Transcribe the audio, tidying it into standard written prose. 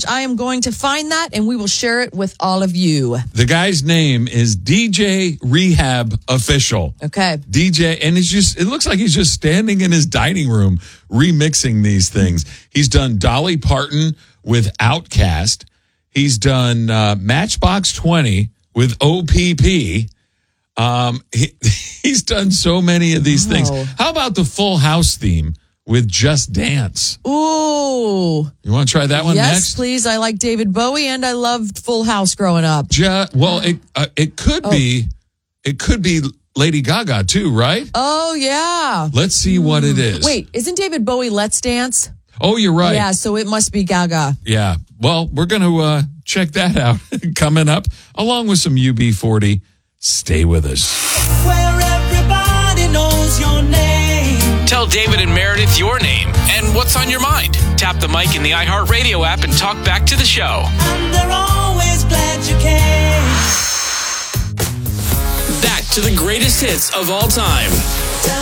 much. I am going to find that, and we will share it with all of you. The guy's name is DJ Rehab Official. Okay. DJ, and it looks like he's just standing in his dining room remixing these things. He's done Dolly Parton with Outkast. He's done Matchbox 20 with OPP. He's done so many of these things. How about the Full House theme with Just Dance? Ooh. You want to try that one next? Yes, please. I like David Bowie, and I loved Full House growing up. It could be Lady Gaga too, right? Oh, yeah. Let's see what it is. Wait, isn't David Bowie Let's Dance? Oh, you're right. Yeah, so it must be Gaga. Yeah. Well, we're going to check that out coming up, along with some UB40. Stay with us. Where everybody knows your name. Tell David and Meredith your name and what's on your mind. Tap the mic in the iHeartRadio app and talk back to the show. And they're always glad you came. Back to the greatest hits of all time.